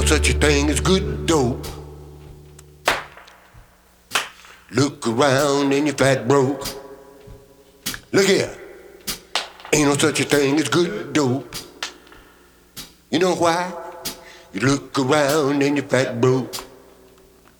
such a thing as good dope. Look around and you're fat broke. Look here, ain't no such a thing as good dope. You know why? You look around and you're fat broke.